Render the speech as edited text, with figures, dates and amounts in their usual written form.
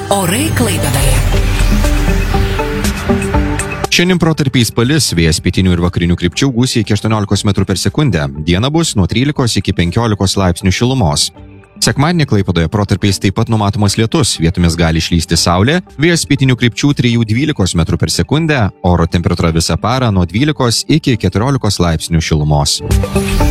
Orai Klaipėdoje. Šiandien protarpiais palis, vėjas pietinių ir vakarinių krypčių gūsiai iki 18 m per sekundę. Diena bus nuo 13 iki 15 laipsnių šilumos. Sekmadienį Klaipėdoje protarpiais taip pat numatomas lietus, vietomis gali išlysti saulė, vėjas pietinių krypčių 3–12 m per sekundę, oro temperatūra visą parą nuo 12 iki 14 laipsnių šilumos.